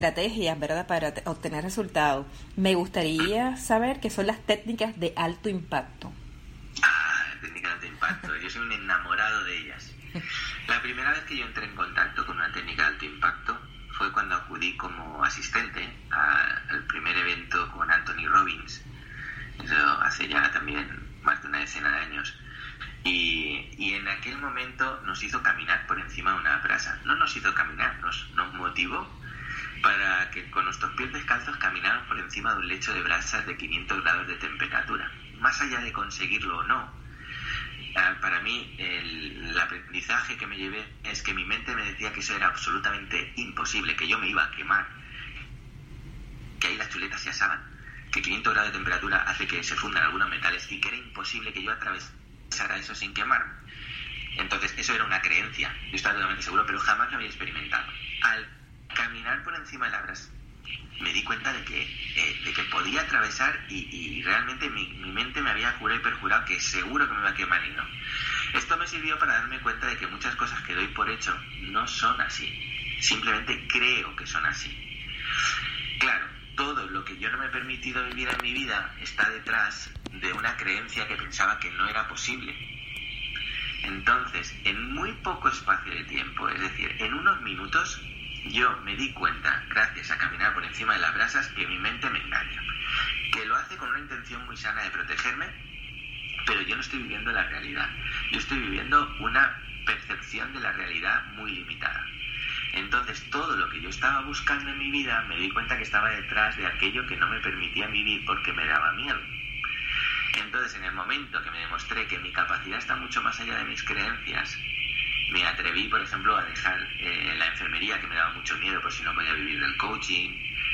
estrategias, ¿verdad?, para obtener resultados. Me gustaría saber qué son las técnicas de alto impacto. Técnicas de alto impacto. Yo soy un enamorado de ellas. La primera vez que yo entré en contacto con una técnica de alto impacto fue cuando acudí como asistente al primer evento con Anthony Robbins. Eso hace ya también más de una decena de años. Y en aquel momento nos hizo caminar por encima de una brasa. No nos hizo caminar, nos motivó para que con nuestros pies descalzos camináramos por encima de un lecho de brasas de 500 grados de temperatura. Más allá de conseguirlo o no, para mí el aprendizaje que me llevé es que mi mente me decía que eso era absolutamente imposible, que yo me iba a quemar, que ahí las chuletas se asaban, que 500 grados de temperatura hace que se fundan algunos metales y que era imposible que yo atravesara eso sin quemarme. Entonces eso era una creencia, yo estaba totalmente seguro, pero jamás lo había experimentado. Al caminar por encima de la brasa me di cuenta de que podía atravesar y realmente mi mente me había jurado y perjurado que seguro que me iba a quemar y no. Esto me sirvió para darme cuenta de que muchas cosas que doy por hecho no son así, simplemente creo que son así. Claro, todo lo que yo no me he permitido vivir en mi vida está detrás de una creencia que pensaba que no era posible. Entonces, en muy poco espacio de tiempo, es decir, en unos minutos, yo me di cuenta, gracias a caminar por encima de las brasas, que mi mente me engaña, que lo hace con una intención muy sana de protegerme, pero yo no estoy viviendo la realidad. Yo estoy viviendo una percepción de la realidad muy limitada. Entonces, todo lo que yo estaba buscando en mi vida, me di cuenta que estaba detrás de aquello que no me permitía vivir porque me daba miedo. Entonces, en el momento que me demostré que mi capacidad está mucho más allá de mis creencias, me atreví, por ejemplo, a dejar la enfermería, que me daba mucho miedo por si no podía vivir del coaching.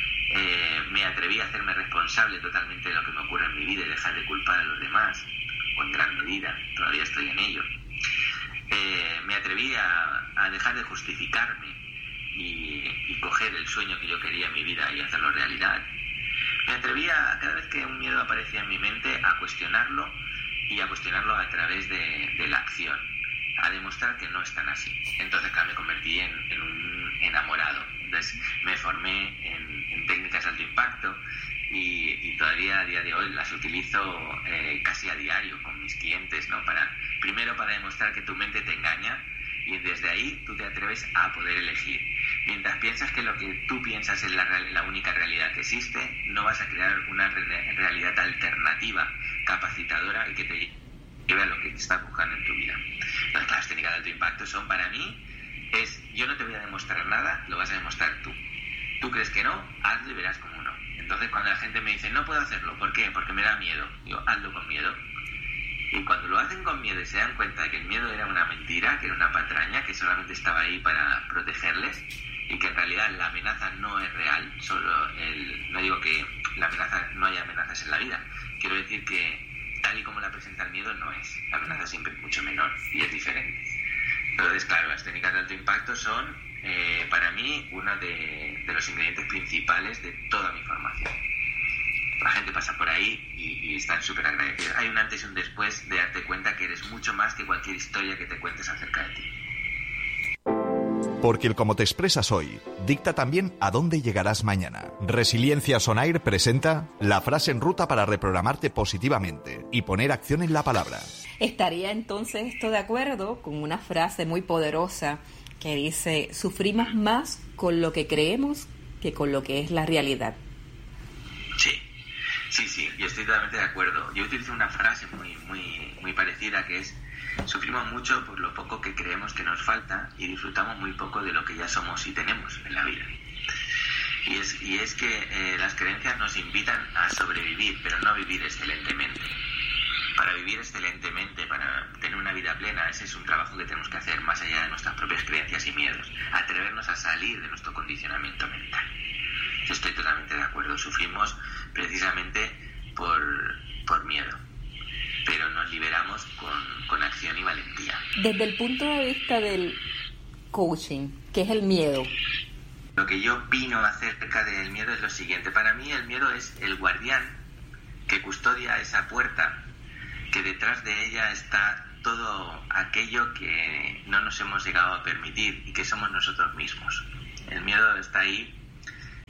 Me atreví a hacerme responsable totalmente de lo que me ocurre en mi vida y dejar de culpar a los demás, o en gran medida, todavía estoy en ello. Me atreví a dejar de justificarme y coger el sueño que yo quería en mi vida y hacerlo realidad. Me atreví a, cada vez que un miedo aparecía en mi mente, a cuestionarlo y a cuestionarlo a través de la acción, a demostrar que no es tan así. Entonces, claro, me convertí en un enamorado. Entonces, me formé en técnicas de alto impacto y todavía a día de hoy las utilizo casi a diario con mis clientes, ¿no? Primero para demostrar que tu mente te engaña y desde ahí tú te atreves a poder elegir. Mientras piensas que lo que tú piensas es la única realidad que existe, no vas a crear una realidad alternativa, capacitadora y que te lleve a lo que estás buscando en tu vida. Entonces, las técnicas de alto impacto son, para mí, yo no te voy a demostrar nada, lo vas a demostrar tú. Tú crees que no, hazlo y verás cómo no. Entonces, cuando la gente me dice, no puedo hacerlo, ¿por qué? Porque me da miedo. Digo, hazlo con miedo. Y cuando lo hacen con miedo y se dan cuenta de que el miedo era una mentira, que era una patraña, que solamente estaba ahí para protegerles, y que en realidad la amenaza no es real, no digo que no haya amenazas en la vida, quiero decir que tal y como la presenta el miedo no es, la amenaza siempre es mucho menor y es diferente. Entonces, claro, las técnicas de alto impacto son para mí uno de los ingredientes principales de toda mi formación. La gente pasa por ahí y están súper agradecidos. Hay un antes y un después de darte cuenta que eres mucho más que cualquier historia que te cuentes acerca de ti. Porque el cómo te expresas hoy dicta también a dónde llegarás mañana. Resiliencia On Air presenta la frase en ruta para reprogramarte positivamente y poner acción en la palabra. ¿Estaría entonces esto de acuerdo con una frase muy poderosa que dice: sufrimos más con lo que creemos que con lo que es la realidad? Sí, yo estoy totalmente de acuerdo. Yo utilizo una frase muy parecida, que es: sufrimos mucho por lo poco que creemos que nos falta y disfrutamos muy poco de lo que ya somos y tenemos en la vida. Y es que las creencias nos invitan a sobrevivir, pero no a vivir excelentemente. Para vivir excelentemente, para tener una vida plena, ese es un trabajo que tenemos que hacer más allá de nuestras propias creencias y miedos, atrevernos a salir de nuestro condicionamiento mental. Yo estoy totalmente de acuerdo. Sufrimos precisamente por miedo, pero nos liberamos con acción y valentía. Desde el punto de vista del coaching, ¿qué es el miedo? Lo que yo opino acerca del miedo es lo siguiente. Para mí el miedo es el guardián que custodia esa puerta, que detrás de ella está todo aquello que no nos hemos llegado a permitir y que somos nosotros mismos. El miedo está ahí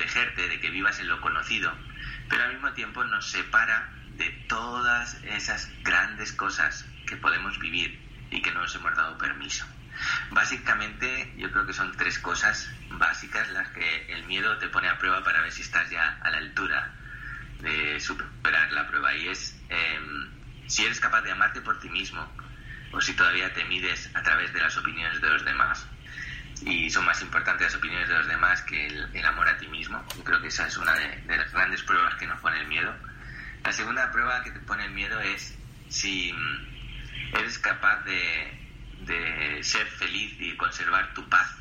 protegerte, de que vivas en lo conocido, pero al mismo tiempo nos separa de todas esas grandes cosas que podemos vivir y que no nos hemos dado permiso. Básicamente, yo creo que son 3 cosas básicas las que el miedo te pone a prueba para ver si estás ya a la altura de superar la prueba, y es si eres capaz de amarte por ti mismo o si todavía te mides a través de las opiniones de los demás, y son más importantes las opiniones de los demás que el amor a ti mismo. Yo creo que esa es una de las grandes pruebas que nos pone el miedo. La segunda prueba que te pone el miedo es si eres capaz de ser feliz y conservar tu paz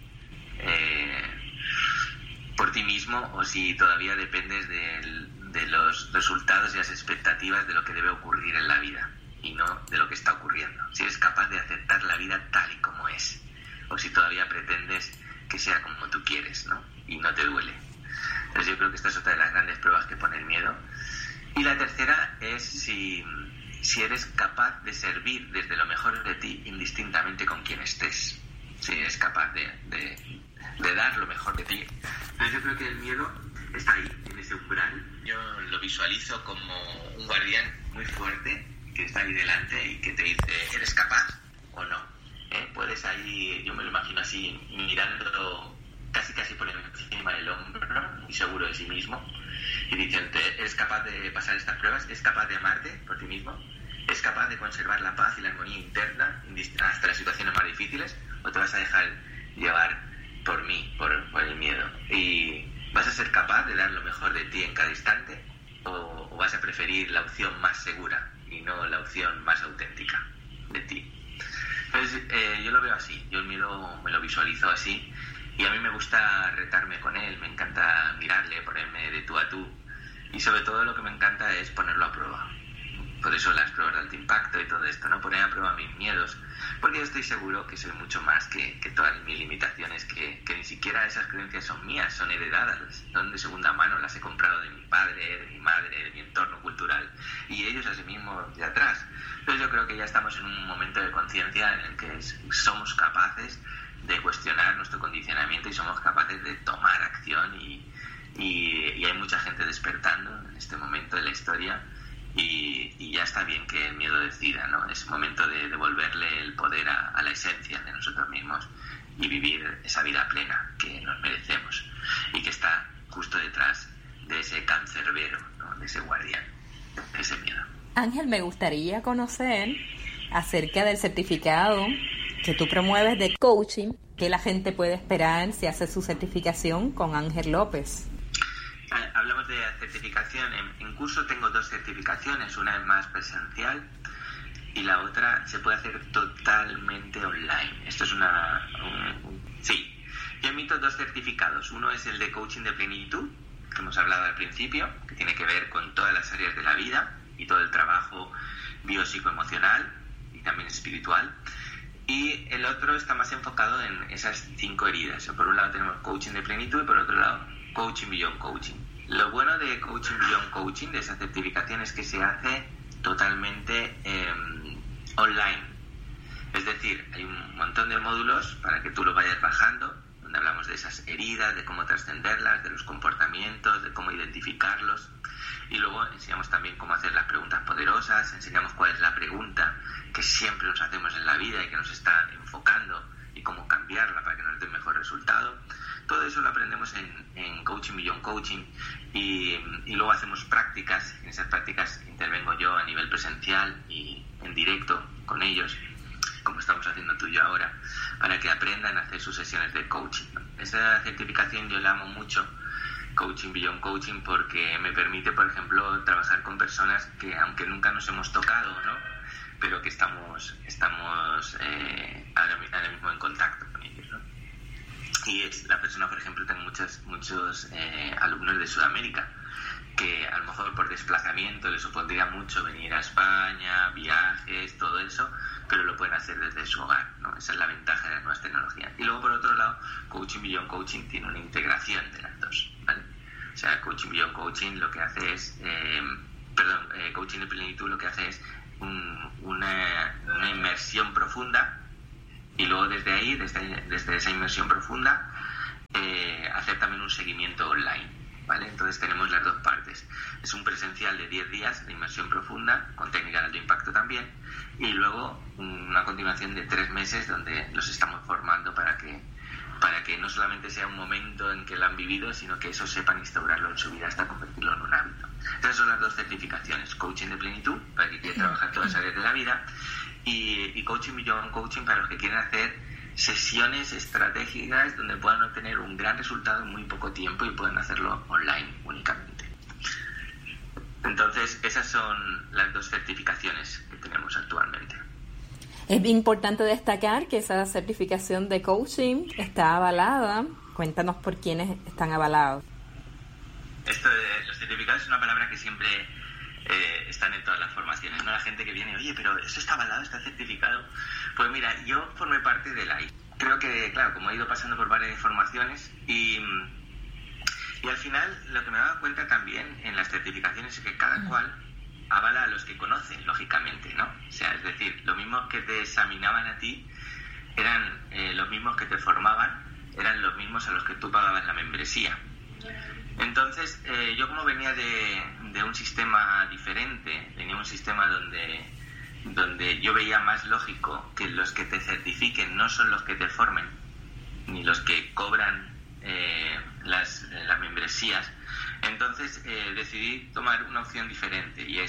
por ti mismo, o si todavía dependes de los resultados y las expectativas de lo que debe ocurrir en la vida y no de lo que está ocurriendo. Si eres capaz de aceptar la vida tal y como es, o si todavía pretendes que sea como tú quieres, ¿no? Y no te duele. Entonces yo creo que esta es otra de las grandes pruebas que pone el miedo. Y la tercera es si eres capaz de servir desde lo mejor de ti indistintamente con quien estés. Si eres capaz de dar lo mejor de ti. Entonces yo creo que el miedo está ahí, en ese umbral. Yo lo visualizo como un guardián muy fuerte que está ahí delante y que te dice, ¿eres capaz o no? Puedes ahí, yo me lo imagino así, mirando casi por encima del hombro y seguro de sí mismo, y diciendo, ¿eres capaz de pasar estas pruebas? ¿Eres capaz de amarte por ti mismo? ¿Eres capaz de conservar la paz y la armonía interna hasta las situaciones más difíciles? ¿O te vas a dejar llevar por mí, por el miedo? ¿Y vas a ser capaz de dar lo mejor de ti en cada instante? ¿O vas a preferir la opción más segura y no la opción más auténtica de ti? Entonces yo lo veo así, yo el miedo me lo visualizo así, y a mí me gusta retarme con él, me encanta mirarle, ponerme de tú a tú, y sobre todo lo que me encanta es ponerlo a prueba. Por eso las pruebas de alto impacto y todo esto, ¿no? Poner a prueba mis miedos, porque yo estoy seguro que soy mucho más que todas mis limitaciones, que ni siquiera esas creencias son mías, son heredadas, son de segunda mano, las he comprado de mi padre, de mi madre, de mi entorno cultural, y ellos asimismo de atrás. Entonces yo creo que ya estamos en un momento de conciencia en el que somos capaces de cuestionar nuestro condicionamiento y somos capaces de tomar acción, y hay mucha gente despertando en este momento de la historia. Y ya está bien que el miedo decida, ¿no? Es momento de devolverle el poder a la esencia de nosotros mismos y vivir esa vida plena que nos merecemos y que está justo detrás de ese cancerbero, ¿no? De ese guardián, de ese miedo. Ángel, me gustaría conocer acerca del certificado que tú promueves de coaching, que la gente puede esperar si hace su certificación con Ángel López. Hablamos de certificación. En curso tengo 2 certificaciones. Una es más presencial y la otra se puede hacer totalmente online. Esto es sí. Yo emito 2 certificados. Uno es el de coaching de plenitud, que hemos hablado al principio, que tiene que ver con todas las áreas de la vida y todo el trabajo biopsicoemocional y también espiritual. Y el otro está más enfocado en esas 5 heridas. Por un lado tenemos coaching de plenitud y por otro lado coaching beyond coaching. Lo bueno de coaching beyond coaching, de esa certificación, es que se hace totalmente online. Es decir, hay un montón de módulos para que tú lo vayas bajando, donde hablamos de esas heridas, de cómo trascenderlas, de los comportamientos, de cómo identificarlos. Y luego enseñamos también cómo hacer las preguntas poderosas, enseñamos cuál es la pregunta que siempre nos hacemos en la vida y que nos está enfocando, y cómo cambiarla para que nos dé el mejor resultado. Todo eso lo aprendemos en Coaching Beyond Coaching, y luego hacemos prácticas. En esas prácticas intervengo yo a nivel presencial y en directo con ellos, como estamos haciendo tú y yo ahora, para que aprendan a hacer sus sesiones de coaching. Esta certificación yo la amo mucho, Coaching Beyond Coaching, porque me permite, por ejemplo, trabajar con personas que, aunque nunca nos hemos tocado, ¿no?, pero que estamos ahora mismo en contacto con ellos, ¿no? Y es la persona, por ejemplo, tengo muchos alumnos de Sudamérica que a lo mejor por desplazamiento les supondría mucho venir a España, viajes, todo eso, pero lo pueden hacer desde su hogar, ¿no? Esa es la ventaja de las nuevas tecnologías. Y luego, por otro lado, Coaching Beyond Coaching tiene una integración de las dos, ¿vale? O sea, Coaching Beyond Coaching lo que hace es, Coaching de plenitud lo que hace es una inmersión profunda, y luego desde ahí, desde esa inmersión profunda, hacer también un seguimiento online, ¿vale? Entonces tenemos las dos partes. Es un presencial de 10 días de inmersión profunda, con técnica de alto impacto también, y luego una continuación de 3 meses donde los estamos formando para que no solamente sea un momento en que lo han vivido, sino que eso sepan instaurarlo en su vida hasta convertirlo en un hábito. Esas son las dos certificaciones: coaching de plenitud, para que quiera trabajar todas las áreas de la vida, y coaching beyond coaching, para los que quieren hacer sesiones estratégicas donde puedan obtener un gran resultado en muy poco tiempo y pueden hacerlo online únicamente. Entonces, esas son las dos certificaciones que tenemos actualmente. Es bien importante destacar que esa certificación de coaching está avalada. Cuéntanos por quiénes están avalados. Esto de los certificados es una palabra que siempre están en todas las formaciones, ¿no? La gente que viene, oye, pero ¿esto está avalado, está certificado? Pues mira, yo formé parte de la I. Creo que, claro, como he ido pasando por varias formaciones y al final lo que me daba cuenta también en las certificaciones es que cada cual avala a los que conocen, lógicamente, ¿no? O sea, es decir, los mismos que te examinaban a ti eran los mismos que te formaban, eran los mismos a los que tú pagabas la membresía. Entonces, yo como venía de un sistema diferente, venía de un sistema donde yo veía más lógico que los que te certifiquen no son los que te formen, ni los que cobran las membresías. Entonces decidí tomar una opción diferente, y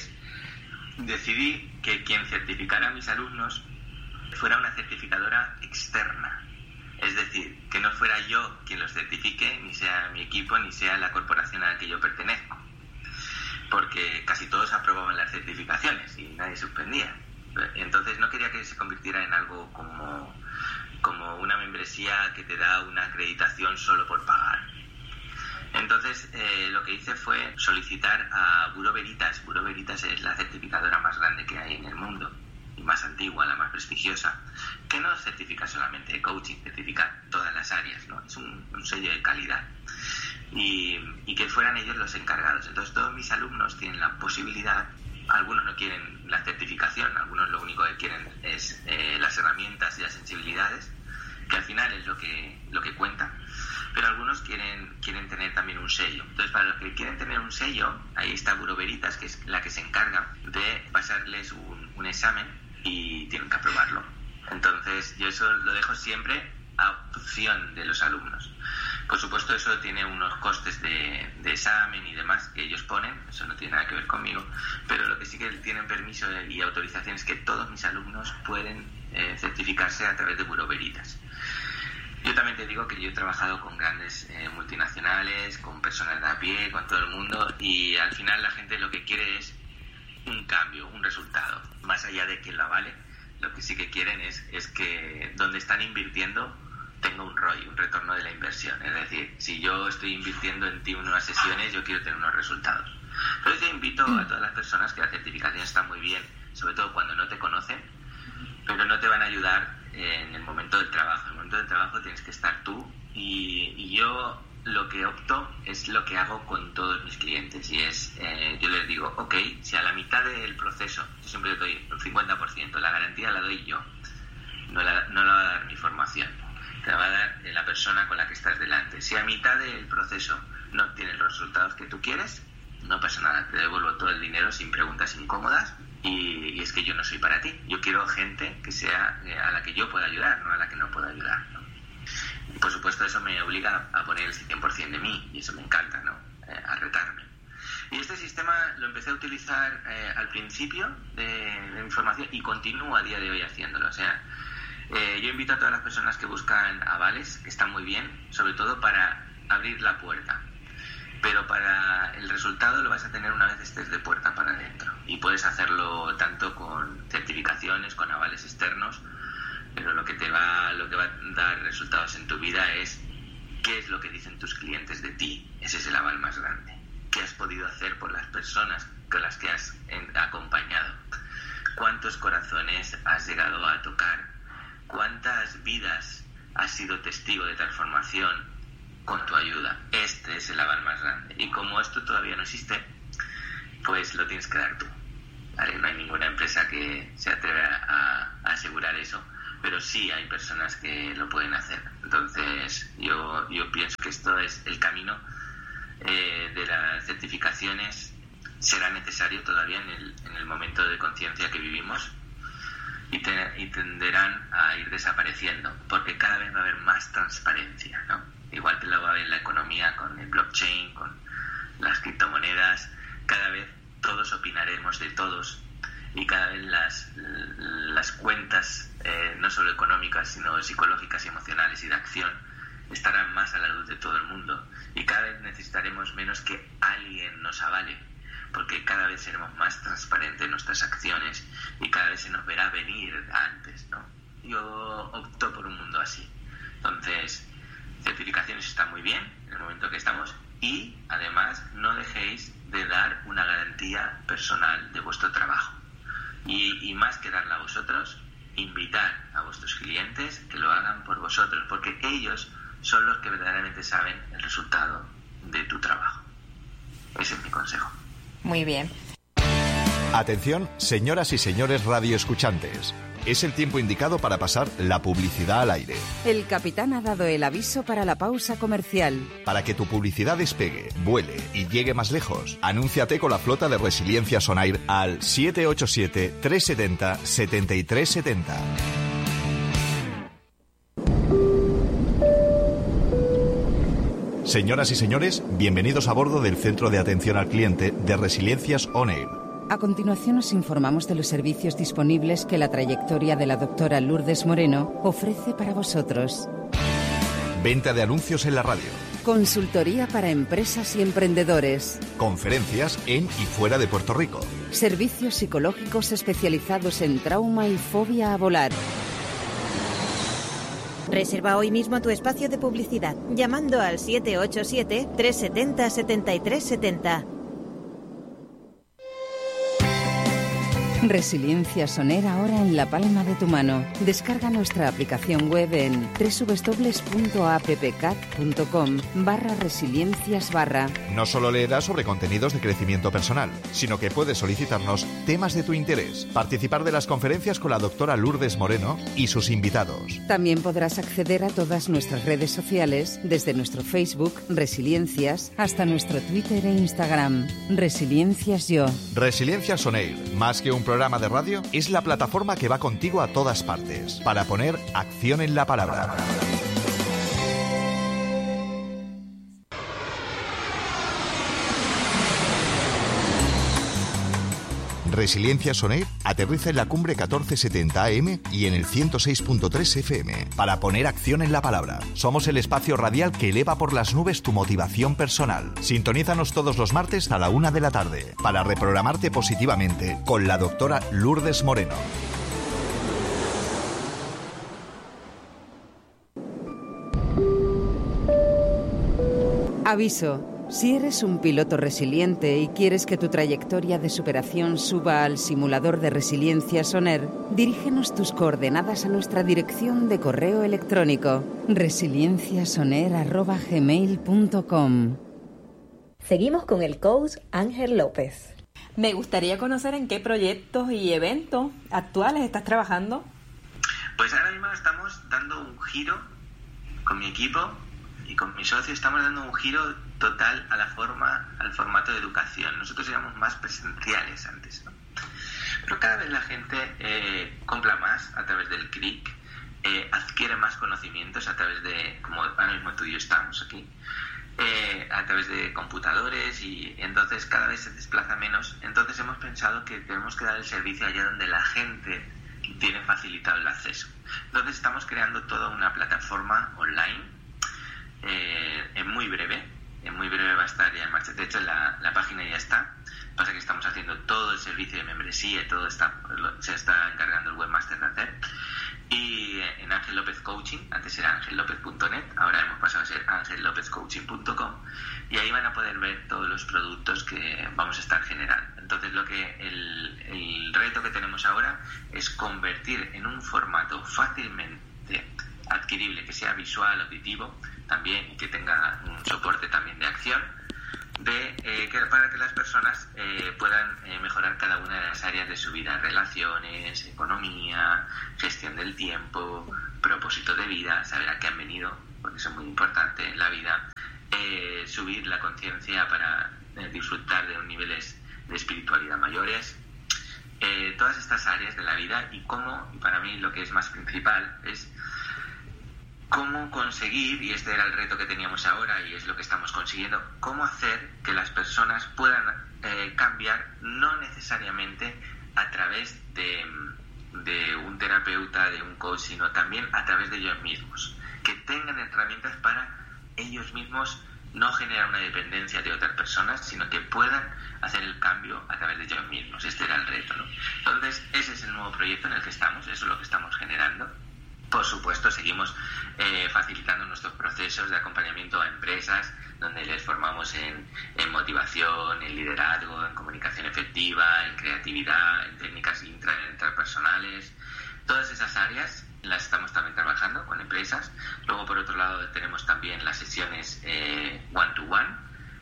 decidí que quien certificara a mis alumnos fuera una certificadora externa. Es decir, que no fuera yo quien los certifique, ni sea mi equipo, ni sea la corporación a la que yo pertenezco. Porque casi todos aprobaban las certificaciones y nadie suspendía. Entonces no quería que se convirtiera en algo como una membresía que te da una acreditación solo por pagar. Entonces lo que hice fue solicitar a Bureau Veritas. Bureau Veritas es la certificadora más grande que hay en el mundo y más antigua, la más prestigiosa, que no certifica solamente coaching, certifica todas las áreas, ¿no? Es un sello de calidad. Y que fueran ellos los encargados. Entonces todos mis alumnos tienen la posibilidad, algunos no quieren la certificación, algunos lo único que quieren es las herramientas y las sensibilidades, que al final es lo que cuenta, pero algunos quieren tener también un sello. Entonces, para los que quieren tener un sello, ahí está Bureau Veritas, que es la que se encarga de pasarles un examen y tienen que aprobarlo. Entonces, yo eso lo dejo siempre a opción de los alumnos. Por supuesto, eso tiene unos costes de examen y demás que ellos ponen, eso no tiene nada que ver conmigo, pero lo que sí que tienen permiso y autorización es que todos mis alumnos pueden certificarse a través de Bureau Veritas. Yo también te digo que yo he trabajado con grandes multinacionales, con personas de a pie, con todo el mundo, y al final la gente lo que quiere es un cambio, un resultado. Más allá de que lo avale, lo que sí que quieren es que donde están invirtiendo tenga un ROI, un retorno de la inversión. Es decir, si yo estoy invirtiendo en ti unas sesiones, yo quiero tener unos resultados. Entonces yo invito a todas las personas que la certificación está muy bien, sobre todo cuando no te conocen, pero no te van a ayudar en el momento del trabajo. En el momento del trabajo tienes que estar tú, y yo lo que opto es lo que hago con todos mis clientes, y es, yo les digo, ok, si a la mitad del proceso, yo siempre doy el 50%, la garantía la doy yo, no la va a dar mi formación, te la va a dar la persona con la que estás delante. Si a mitad del proceso no obtienes los resultados que tú quieres, no pasa nada, te devuelvo todo el dinero sin preguntas incómodas, y es que yo no soy para ti. Yo quiero gente que sea a la que yo pueda ayudar, no a la que no pueda ayudar, ¿no? Y por supuesto eso me obliga a poner el 100% de mí, y eso me encanta, ¿no? A retarme. Y este sistema lo empecé a utilizar al principio de mi formación y continúo a día de hoy haciéndolo. O sea, yo invito a todas las personas que buscan avales, que están muy bien, sobre todo para abrir la puerta. Pero para el resultado lo vas a tener una vez estés de puerta para adentro. Y puedes hacerlo tanto con certificaciones, con avales externos, pero lo que va a dar resultados en tu vida es qué es lo que dicen tus clientes de ti. Ese es el aval más grande. ¿Qué has podido hacer por las personas con las que has acompañado? ¿Cuántos corazones has llegado a tocar? ¿Cuántas vidas has sido testigo de transformación con tu ayuda? Este es el aval más grande. Y como esto todavía no existe, pues lo tienes que dar tú, ¿vale? No hay ninguna empresa que se atreva a asegurar eso. pero sí hay personas que lo pueden hacer. Entonces yo pienso que esto es el camino de las certificaciones. Será necesario todavía en el momento de conciencia que vivimos y tenderán a ir desapareciendo, porque cada vez va a haber más transparencia, ¿no? Igual que lo va a haber la economía con el blockchain, con las criptomonedas. Cada vez todos opinaremos de todos y cada vez las cuentas, no solo económicas, sino psicológicas y emocionales y de acción, estarán más a la luz de todo el mundo, y cada vez necesitaremos menos que alguien nos avale, porque cada vez seremos más transparentes en nuestras acciones y cada vez se nos verá venir antes, ¿no? Yo opto por un mundo así. Entonces, certificaciones están muy bien en el momento que estamos, y además no dejéis de dar una garantía personal de vuestro trabajo. Y más que darla a vosotros, invitar a vuestros clientes que lo hagan por vosotros, porque ellos son los que verdaderamente saben el resultado de tu trabajo. Ese es mi consejo. Muy bien. Atención, señoras y señores radioescuchantes. Es el tiempo indicado para pasar la publicidad al aire. El capitán ha dado el aviso para la pausa comercial. Para que tu publicidad despegue, vuele y llegue más lejos, anúnciate con la flota de Resiliencias On Air al 787-370-7370. Señoras y señores, bienvenidos a bordo del Centro de Atención al Cliente de Resiliencias On Air. A continuación os informamos de los servicios disponibles que la trayectoria de la doctora Lourdes Moreno ofrece para vosotros. Venta de anuncios en la radio. Consultoría para empresas y emprendedores. Conferencias en y fuera de Puerto Rico. Servicios psicológicos especializados en trauma y fobia a volar. Reserva hoy mismo tu espacio de publicidad llamando al 787-370-7370. Resiliencia On Air ahora en la palma de tu mano. Descarga nuestra aplicación web en www.appcat.com/resiliencias/. No solo leerás sobre contenidos de crecimiento personal, sino que puedes solicitarnos temas de tu interés, participar de las conferencias con la doctora Lourdes Moreno y sus invitados. También podrás acceder a todas nuestras redes sociales, desde nuestro Facebook, Resiliencias, hasta nuestro Twitter e Instagram, Resiliencias Yo. Resiliencias On Air, más que un programa de radio, es la plataforma que va contigo a todas partes, para poner acción en la palabra. Resiliencias On Air aterriza en la cumbre 1470 AM y en el 106.3 FM para poner acción en la palabra. Somos el espacio radial que eleva por las nubes tu motivación personal. Sintonízanos todos los martes a la 1 de la tarde para reprogramarte positivamente con la doctora Lourdes Moreno. Aviso. Si eres un piloto resiliente y quieres que tu trayectoria de superación suba al simulador de Resiliencias On Air, dirígenos tus coordenadas a nuestra dirección de correo electrónico resilienciasonair@gmail.com. Seguimos con el coach Ángel López. Me gustaría conocer en qué proyectos y eventos actuales estás trabajando. Pues ahora mismo estamos dando un giro con mi equipo y con mi socio, estamos dando un giro total a al formato de educación. Nosotros éramos más presenciales antes, ¿no? Pero cada vez la gente compra más a través del clic, adquiere más conocimientos a través de, como ahora mismo tú y yo estamos aquí, a través de computadores, y entonces cada vez se desplaza menos. Entonces hemos pensado que tenemos que dar el servicio allá donde la gente tiene facilitado el acceso. Entonces estamos creando toda una plataforma online. En muy breve va a estar ya en marcha. De hecho, la página ya está. Pasa que estamos haciendo todo el servicio de membresía y todo se está encargando el webmaster de hacer. Y en Ángel López Coaching, antes era angellopez.net, ahora hemos pasado a ser angellopezcoaching.com, y ahí van a poder ver todos los productos que vamos a estar generando. Entonces el reto que tenemos ahora es convertir en un formato fácilmente adquirible, que sea visual, auditivo también, y que tenga un soporte también de acción, para que las personas puedan mejorar cada una de las áreas de su vida: relaciones, economía, gestión del tiempo, propósito de vida, saber a qué han venido, porque eso es muy importante en la vida, subir la conciencia para disfrutar de niveles de espiritualidad mayores, todas estas áreas de la vida. Y para mí lo que es más principal es cómo conseguir, y este era el reto que teníamos ahora y es lo que estamos consiguiendo, cómo hacer que las personas puedan cambiar, no necesariamente a través de un terapeuta, de un coach, sino también a través de ellos mismos, que tengan herramientas para ellos mismos no generar una dependencia de otras personas, sino que puedan hacer el cambio a través de ellos mismos. Este era el reto, ¿no? Entonces, ese es el nuevo proyecto en el que estamos, eso es lo que estamos generando. Por supuesto, seguimos facilitando nuestros procesos de acompañamiento a empresas, donde les formamos en motivación, en liderazgo, en comunicación efectiva, en creatividad, en técnicas intrapersonales. Todas esas áreas las estamos también trabajando con empresas. Luego, por otro lado, tenemos también las sesiones one-to-one,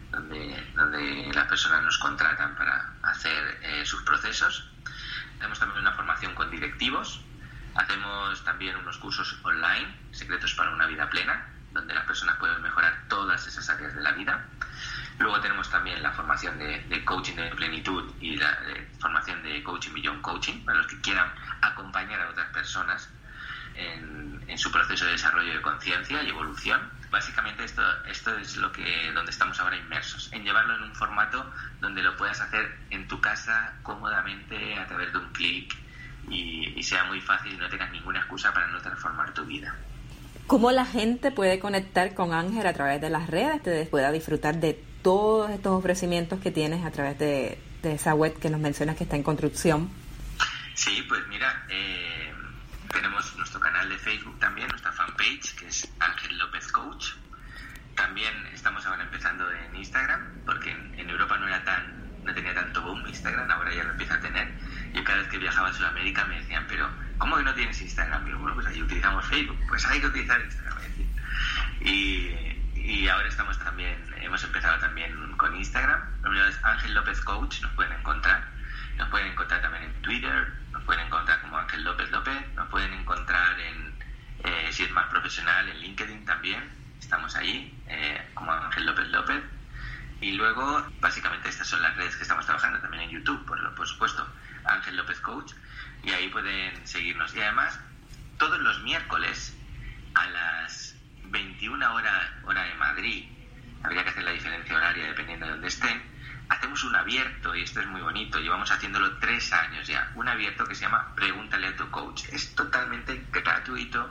donde las personas nos contratan para hacer sus procesos. Tenemos también una formación con directivos. Hacemos también unos cursos online, Secretos para una vida plena, donde las personas pueden mejorar todas esas áreas de la vida. Luego tenemos también la formación de coaching de plenitud y la formación de coaching beyond coaching, para los que quieran acompañar a otras personas en su proceso de desarrollo de conciencia y evolución. Básicamente esto es donde estamos ahora inmersos, en llevarlo en un formato donde lo puedas hacer en tu casa cómodamente a través de un clic y sea muy fácil y no tengas ninguna excusa para no transformar tu vida. ¿Cómo la gente puede conectar con Ángel a través de las redes, que pueda disfrutar de todos estos ofrecimientos que tienes a través de esa web que nos mencionas que está en construcción? Sí, pues mira, tenemos nuestro canal de Facebook también, nuestra fanpage, que es Ángel López Coach. También estamos ahora empezando en Instagram, porque en Europa no tenía tanto boom Instagram, ahora ya lo empieza a tener. Yo cada vez que viajaba a Sudamérica me decían, pero ¿cómo que no tienes Instagram? Y bueno, pues ahí utilizamos Facebook, pues hay que utilizar Instagram. Y ahora hemos empezado también con Instagram. Lo primero es Ángel López Coach, nos pueden encontrar también en Twitter, nos pueden encontrar como Ángel López López, nos pueden encontrar si es más profesional, en LinkedIn también, estamos ahí, como Ángel López López. Y luego, básicamente, estas son las redes que estamos trabajando, también en YouTube, por supuesto, Ángel López Coach, y ahí pueden seguirnos. Y además, todos los miércoles a las 21 hora de Madrid, habría que hacer la diferencia horaria dependiendo de dónde estén, hacemos un abierto, y esto es muy bonito, llevamos haciéndolo 3 años ya, un abierto que se llama Pregúntale a tu coach. Es totalmente gratuito,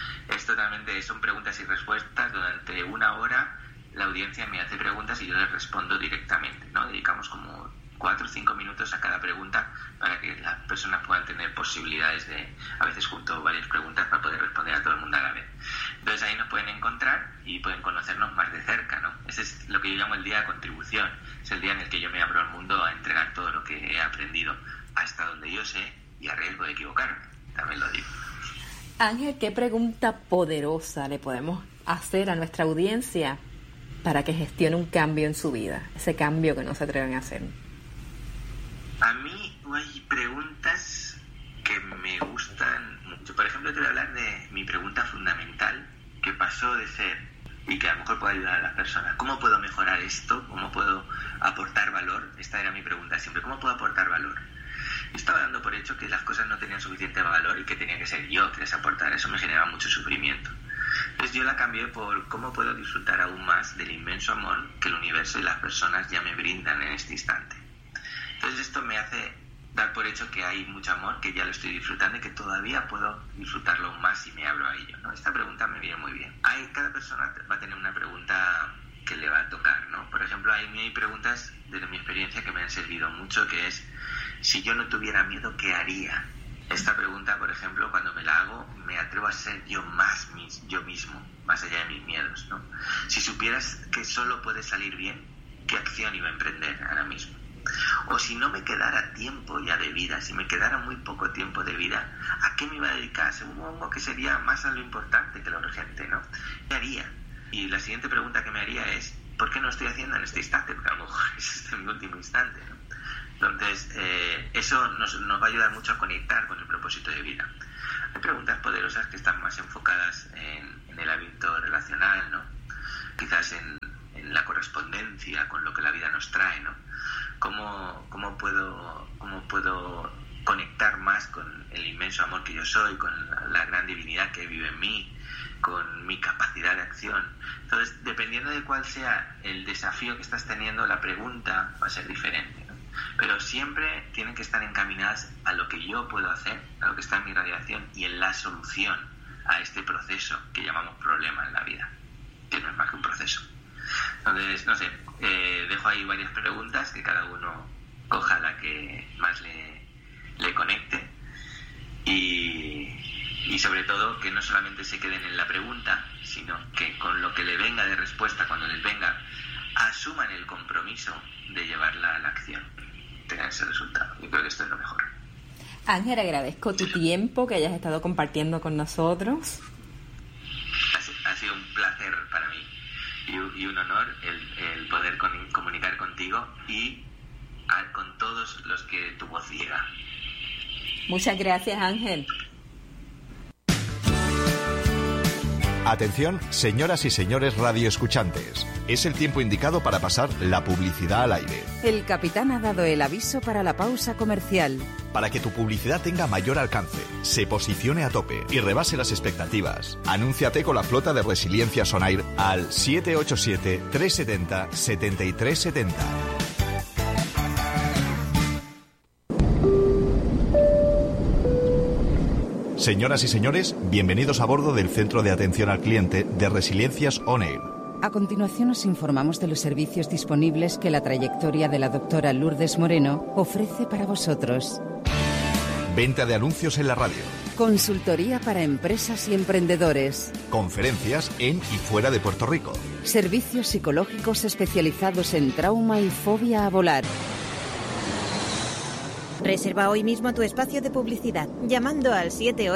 son preguntas y respuestas. Durante 1 hora la audiencia me hace preguntas y yo les respondo directamente, ¿no? Dedicamos como 4 o 5 minutos a cada pregunta para que las personas puedan tener posibilidades a veces junto varias preguntas para poder responder a todo el mundo a la vez. Entonces ahí nos pueden encontrar y pueden conocernos más de cerca, ¿no? Ese es lo que yo llamo el día de contribución. Es el día en el que yo me abro al mundo a entregar todo lo que he aprendido hasta donde yo sé y a riesgo de equivocarme, también lo digo. Ángel, ¿qué pregunta poderosa le podemos hacer a nuestra audiencia para que gestione un cambio en su vida? Ese cambio que no se atreven a hacer. A mí hay preguntas que me gustan mucho. Por ejemplo, te voy a hablar de mi pregunta fundamental, que pasó de ser, y que a lo mejor puede ayudar a las personas: ¿cómo puedo mejorar esto? ¿Cómo puedo aportar valor? Esta era mi pregunta siempre: ¿cómo puedo aportar valor? Yo estaba dando por hecho que las cosas no tenían suficiente valor y que tenía que ser yo que les aportara. Eso me generaba mucho sufrimiento. Entonces yo la cambié por cómo puedo disfrutar aún más del inmenso amor que el universo y las personas ya me brindan en este instante. Entonces esto me hace dar por hecho que hay mucho amor, que ya lo estoy disfrutando y que todavía puedo disfrutarlo aún más si me abro a ello, ¿no? Esta pregunta me viene muy bien. Cada persona va a tener una pregunta que le va a tocar, ¿no? Por ejemplo, hay preguntas desde mi experiencia que me han servido mucho, que es: si yo no tuviera miedo, ¿qué haría? Esta pregunta, por ejemplo, cuando me la hago, me atrevo a ser yo mismo, más allá de mis miedos, ¿no? Si supieras que solo puede salir bien, ¿qué acción iba a emprender ahora mismo? O si no me quedara tiempo ya de vida, si me quedara muy poco tiempo de vida, ¿a qué me iba a dedicar? Supongo que sería más a lo importante que lo urgente, ¿no? ¿Qué haría? Y la siguiente pregunta que me haría es: ¿por qué no estoy haciendo en este instante? Porque a lo mejor es mi último instante, ¿no? Entonces, eso nos va a ayudar mucho a conectar con el propósito de vida. Hay preguntas poderosas que están más enfocadas en el hábito relacional, ¿no? Quizás en la correspondencia con lo que la vida nos trae, ¿no? ¿Cómo puedo conectar más con el inmenso amor que yo soy, con la gran divinidad que vive en mí, con mi capacidad de acción? Entonces, dependiendo de cuál sea el desafío que estás teniendo, la pregunta va a ser diferente, ¿no? Pero siempre tienen que estar encaminadas a lo que yo puedo hacer, a lo que está en mi radiación y en la solución a este proceso que llamamos problema en la vida, que no es más que un proceso. Entonces, no sé, dejo ahí varias preguntas, que cada uno coja la que más le conecte y sobre todo que no solamente se queden en la pregunta, sino que con lo que le venga de respuesta, cuando les venga, asuman el compromiso de llevarla a la acción, tengan ese resultado. Yo creo que esto es lo mejor. Ángel, agradezco tu tiempo que hayas estado compartiendo con nosotros. Ha sido un placer para mí y un honor el poder comunicar contigo y con todos los que tu voz llega. Muchas gracias, Ángel. Atención, señoras y señores radioescuchantes. Es el tiempo indicado para pasar la publicidad al aire. El capitán ha dado el aviso para la pausa comercial. Para que tu publicidad tenga mayor alcance, se posicione a tope y rebase las expectativas, anúnciate con la flota de Resiliencia Sonair al 787-370-7370. Señoras y señores, bienvenidos a bordo del Centro de Atención al Cliente de Resiliencias On Air. A continuación os informamos de los servicios disponibles que la trayectoria de la doctora Lourdes Moreno ofrece para vosotros. Venta de anuncios en la radio. Consultoría para empresas y emprendedores. Conferencias en y fuera de Puerto Rico. Servicios psicológicos especializados en trauma y fobia a volar. Reserva hoy mismo tu espacio de publicidad llamando al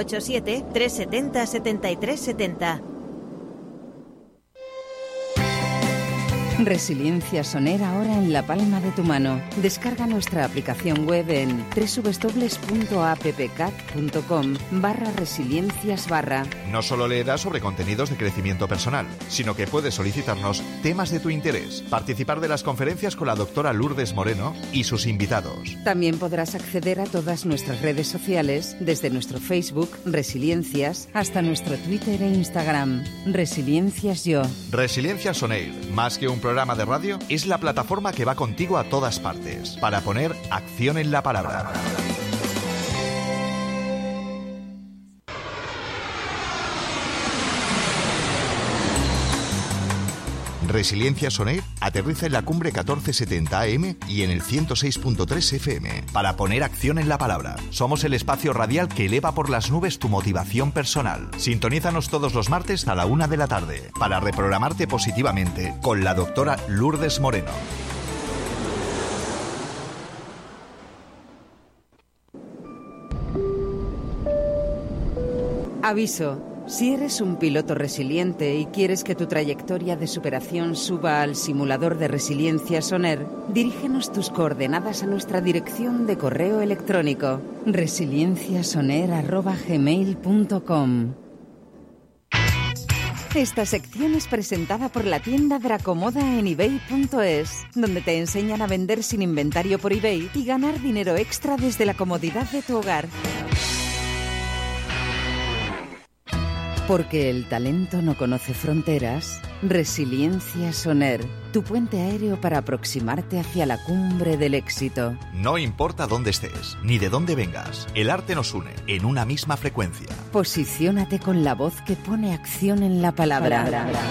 787-370-7370. Resiliencia Soner ahora en la palma de tu mano. Descarga nuestra aplicación web en www.appcat.com/resiliencias/. No solo leerás sobre contenidos de crecimiento personal, sino que puedes solicitarnos temas de tu interés, participar de las conferencias con la doctora Lourdes Moreno y sus invitados. También podrás acceder a todas nuestras redes sociales, desde nuestro Facebook, Resiliencias, hasta nuestro Twitter e Instagram, Resiliencias Yo. Resiliencia Sonair, más que un programa de radio, es la plataforma que va contigo a todas partes, para poner acción en la palabra. Resiliencia Sonair aterriza en la cumbre 1470 AM y en el 106.3 FM para poner acción en la palabra. Somos el espacio radial que eleva por las nubes tu motivación personal. Sintonízanos todos los martes a la 1 de la tarde para reprogramarte positivamente con la doctora Lourdes Moreno. Aviso. Si eres un piloto resiliente y quieres que tu trayectoria de superación suba al simulador de resiliencia Soner, dirígenos tus coordenadas a nuestra dirección de correo electrónico resilienciasoner@gmail.com. Esta sección es presentada por la tienda Dracomoda en ebay.es, donde te enseñan a vender sin inventario por eBay y ganar dinero extra desde la comodidad de tu hogar. Porque el talento no conoce fronteras, Resiliencia Soner, tu puente aéreo para aproximarte hacia la cumbre del éxito. No importa dónde estés, ni de dónde vengas, el arte nos une en una misma frecuencia. Posiciónate con la voz que pone acción en la palabra.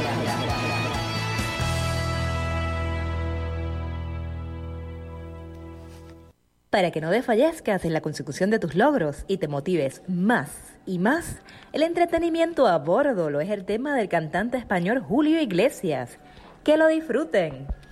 Para que no desfallezcas en la consecución de tus logros y te motives más y más, el entretenimiento a bordo lo es el tema del cantante español Julio Iglesias. ¡Que lo disfruten!